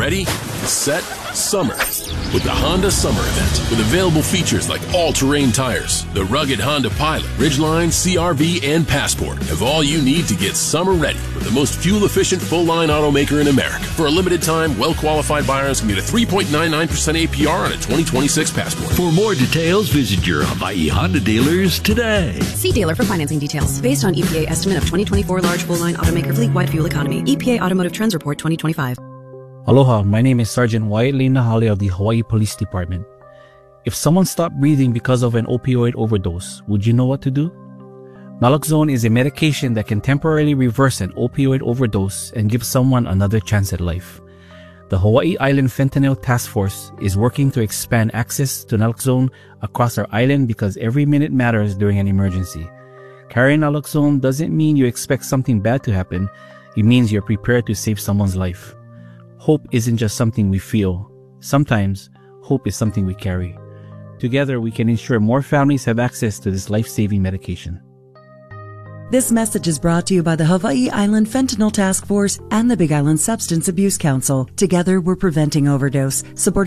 Ready, set, summer. With the Honda Summer Event, with available features like all-terrain tires, the rugged Honda Pilot, Ridgeline, CR-V, and Passport have all you need to get summer ready with the most fuel-efficient full-line automaker in America. For a limited time, well-qualified buyers can get a 3.99% APR on a 2026 Passport. For more details, visit your Hawaii Honda dealers today. See dealer for financing details. Based on EPA estimate of 2024 large full-line automaker fleet-wide fuel economy. EPA Automotive Trends Report 2025. Aloha, my name is Sergeant Wyatt Lee Nahale of the Hawaii Police Department. If someone stopped breathing because of an opioid overdose, would you know what to do? Naloxone is a medication that can temporarily reverse an opioid overdose and give someone another chance at life. The Hawaii Island Fentanyl Task Force is working to expand access to naloxone across our island because every minute matters during an emergency. Carrying naloxone doesn't mean you expect something bad to happen. It means you're prepared to save someone's life. Hope isn't just something we feel. Sometimes, hope is something we carry. Together, we can ensure more families have access to this life-saving medication. This message is brought to you by the Hawaii Island Fentanyl Task Force and the Big Island Substance Abuse Council. Together, we're preventing overdose. Supporting